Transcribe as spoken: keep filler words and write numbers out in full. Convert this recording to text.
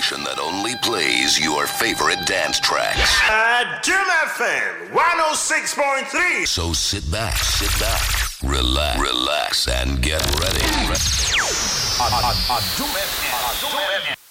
station that only plays your favorite dance tracks. Uh, Doom F M one oh six point three. So sit back, sit back, relax, relax, and get ready. On, on, on Doom F M.